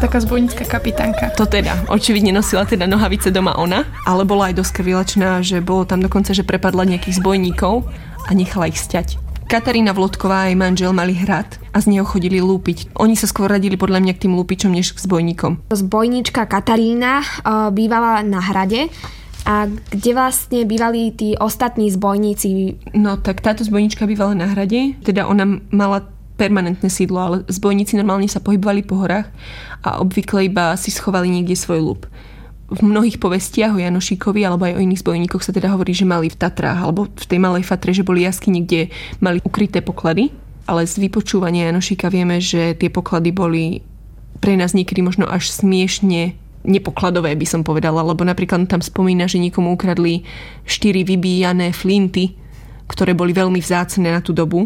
Taká zbojnícka kapitánka. To teda, očividne nosila teda nohavice doma ona, ale bola aj dosť krvilačná, že bolo tam dokonca, že prepadla nejakých zbojníkov a nechala ich sťať. Katarína Vlodková a jej manžel mali hrad a z neho chodili lúpiť. Oni sa skôr radili podľa mňa k tým lúpičom, než k zbojníkom. Zbojníčka Katarína bývala na hrade. A kde vlastne bývali tí ostatní zbojníci? No tak táto zbojníčka bývala na hrade, teda ona mala permanentné sídlo, ale zbojníci normálne sa pohybovali po horách a obvykle iba si schovali niekde svoj ľub. V mnohých povestiach o Janošíkovi alebo aj o iných zbojníkoch sa teda hovorí, že mali v Tatrách alebo v tej Malej Fatre, že boli jaskyne, kde mali ukryté poklady, ale z vypočúvania Janošíka vieme, že tie poklady boli pre nás niekedy možno až smiešne nepokladové, by som povedala, lebo napríklad tam spomína, že niekomu ukradli 4 vybíjané flinty, ktoré boli veľmi vzácne na tú dobu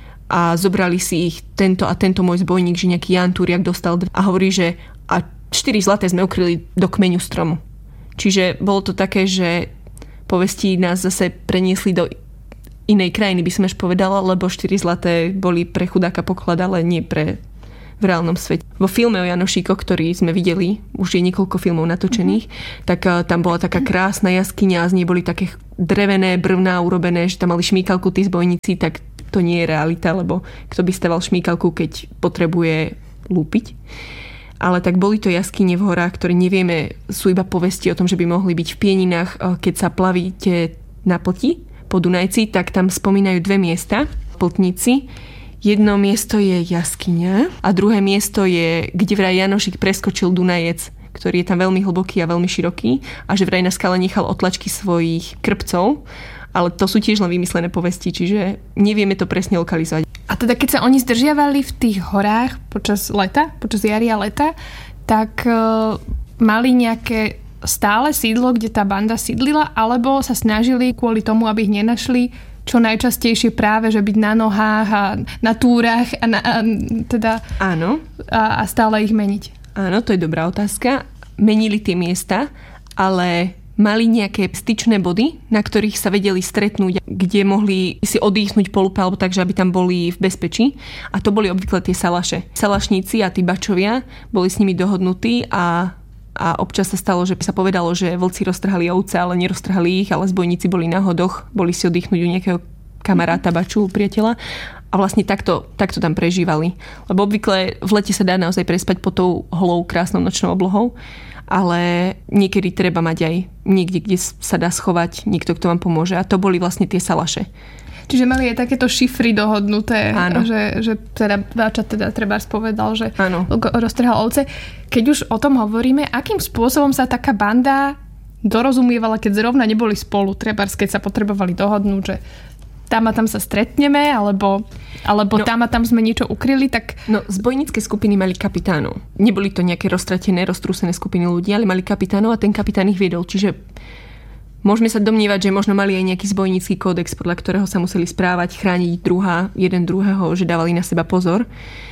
a zobrali si ich tento a tento môj zbojník, že nejaký Ján Turiak dostal a hovorí, že a 4 zlaté sme ukryli do kmeňu stromu. Čiže bolo to také, že povesti nás zase preniesli do inej krajiny, by som až povedala, lebo 4 zlaté boli pre chudáka poklad, ale nie pre v reálnom svete. Vo filme o Janošíkoch, ktorý sme videli, už je niekoľko filmov natočených, tak tam bola taká krásna jaskyňa a z nej boli také drevené brvná urobené, že tam mali šmíkalku tí zbojníci, tak to nie je realita, lebo kto by staval šmíkalku, keď potrebuje lúpiť. Ale tak boli to jaskyne v horách, ktoré nevieme, sú iba povesti o tom, že by mohli byť v Pieninách, keď sa plavíte na plti po Dunajci, tak tam spomínajú 2 miesta, pltníci. Jedno miesto je jaskyňa a druhé miesto je, kde vraj Janošík preskočil Dunajec, ktorý je tam veľmi hlboký a veľmi široký a že vraj na skale nechal otlačky svojich krpcov, ale to sú tiež len vymyslené povesti, čiže nevieme to presne lokalizovať. A teda keď sa oni zdržiavali v tých horách počas leta, počas jary a leta, tak mali nejaké stále sídlo, kde tá banda sídlila, alebo sa snažili kvôli tomu, aby ich nenašli, čo najčastejšie práve, že byť na nohách a na túrach Áno. A stále ich meniť. Áno, to je dobrá otázka. Menili tie miesta, ale mali nejaké styčné body, na ktorých sa vedeli stretnúť, kde mohli si odýchnuť po lupe, alebo tak, že aby tam boli v bezpečí. A to boli obvykle tie salaše. Salašníci a tí bačovia boli s nimi dohodnutí a občas sa stalo, že sa povedalo, že vlci roztrhali ovce, ale neroztrhali ich, ale zbojníci boli na hodoch, boli si oddychnúť u nejakého kamaráta, baču, priateľa a vlastne takto tam prežívali. Lebo obvykle v lete sa dá naozaj prespať pod tou holou krásnou nočnou oblohou, ale niekedy treba mať aj niekde, kde sa dá schovať niekto, kto vám pomôže. A to boli vlastne tie salaše. Čiže mali aj takéto šifry dohodnuté, áno. Že teda Váča teda trebárs povedal, že áno. roztrhal ovce. Keď už o tom hovoríme, akým spôsobom sa taká banda dorozumievala, keď zrovna neboli spolu, trebárs, keď sa potrebovali dohodnúť, že tam a tam sa stretneme, alebo tam a tam sme niečo ukryli, tak... No, zbojnícke skupiny mali kapitánov. Neboli to nejaké roztratené, roztrúsené skupiny ľudí, ale mali kapitánov a ten kapitán ich viedol. Čiže môžeme sa domnievať, že možno mali aj nejaký zbojnícky kódex, podľa ktorého sa museli správať, chrániť jeden druhého, že dávali na seba pozor.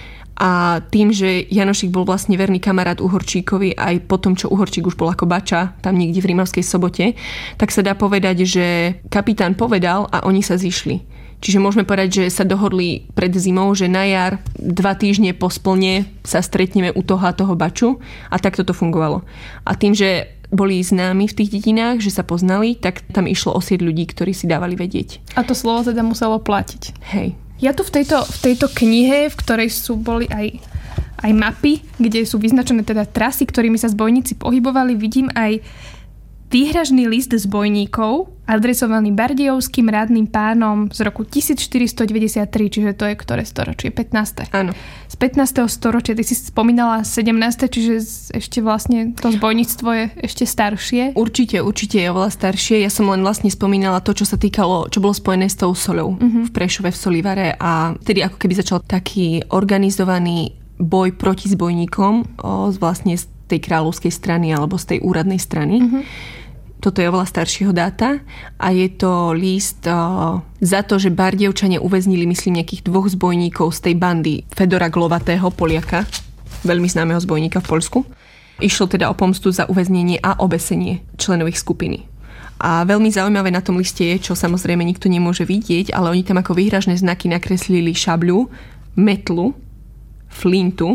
A tým, že Janošík bol vlastne verný kamarát Uhorčíkovi aj po tom, čo Uhorčík už bol ako bača, tam niekde v Rímavskej Sobote, tak sa dá povedať, že kapitán povedal a oni sa zišli. Čiže môžeme povedať, že sa dohodli pred zimou, že na jar 2 týždne po splne sa stretneme u toho a toho baču a takto to fungovalo. A tým, že boli známi v tých dedinách, že sa poznali, tak tam išlo o 7 ľudí, ktorí si dávali vedieť. A to slovo teda muselo platiť. Hej. Ja tu v tejto knihe, v ktorej boli aj mapy, kde sú vyznačené teda trasy, ktorými sa zbojníci pohybovali, vidím aj výhražný list zbojníkov, adresovaný Bardejovským rádnym pánom z roku 1493, čiže to je ktoré storočie? 15. Áno. Z 15. storočia, ty si spomínala 17., čiže ešte vlastne to zbojníctvo je ešte staršie. Určite je oveľa staršie. Ja som len vlastne spomínala to, čo sa týkalo, čo bolo spojené s tou soľou v Prešove, v Solivare a vtedy ako keby začal taký organizovaný boj proti zbojníkom vlastne z tej kráľovskej strany alebo z tej úradnej strany. Toto je oveľa staršieho dáta a je to list za to, že Bardejovčania uväznili, myslím, nejakých 2 zbojníkov z tej bandy Fedora Glovatého, Poliaka, veľmi známeho zbojníka v Poľsku. Išlo teda o pomstu za uväznenie a obesenie členov ich skupiny. A veľmi zaujímavé na tom liste je, čo samozrejme nikto nemôže vidieť, ale oni tam ako výhražné znaky nakreslili šabľu, metlu, flintu,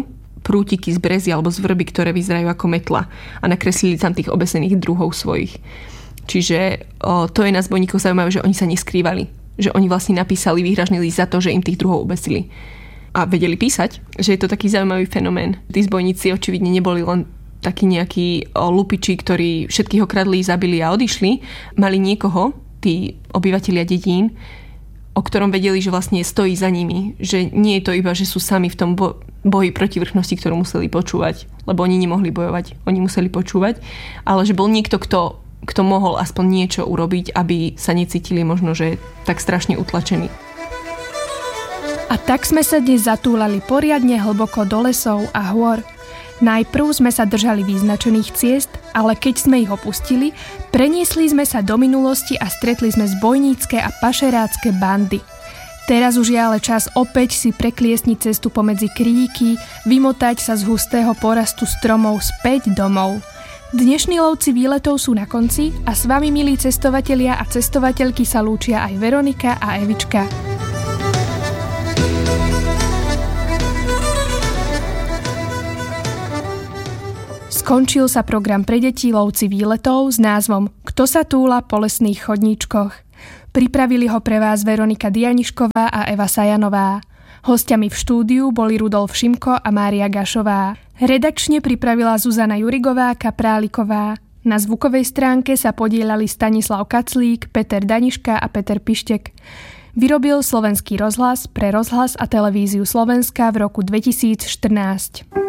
prútiky z brezy alebo z vrby, ktoré vyzerajú ako metla a nakreslili tam tých obesených druhov svojich. Čiže to je na zbojníkoch zaujímavé, že oni sa neskrývali. Že oni vlastne napísali výhražný list za to, že im tých druhov obesili. A vedeli písať, že je to taký zaujímavý fenomén. Tí zbojníci očividne neboli len takí nejakí lupiči, ktorí všetkých okradli, zabili a odišli. Mali niekoho, tí obyvatelia dedín, o ktorom vedeli, že vlastne stojí za nimi. Že nie je to iba, že sú sami v tom boji proti vrchnosti, ktorú museli počúvať. Lebo oni nemohli bojovať, oni museli počúvať. Ale že bol niekto, kto mohol aspoň niečo urobiť, aby sa necítili možno, že tak strašne utlačení. A tak sme sa dnes zatúlali poriadne hlboko do lesov a hôr. Najprv sme sa držali vyznačených ciest, ale keď sme ich opustili, preniesli sme sa do minulosti a stretli sme zbojnícke a pašerácke bandy. Teraz už je ale čas opäť si prekliesniť cestu pomedzi kríky, vymotať sa z hustého porastu stromov späť domov. Dnešní lovci výletov sú na konci a s vami, milí cestovatelia a cestovateľky, sa lúčia aj Veronika a Evička. Skončil sa program pre deti Lovci výletov s názvom Kto sa túla po lesných chodníčkoch. Pripravili ho pre vás Veronika Dianišková a Eva Sajanová. Hostiami v štúdiu boli Rudolf Šimko a Mária Gašová. Redakčne pripravila Zuzana Jurigová Kapráliková. Na zvukovej stránke sa podieľali Stanislav Kaclík, Peter Daniška a Peter Pištek. Vyrobil Slovenský rozhlas pre rozhlas a televíziu Slovenska v roku 2014.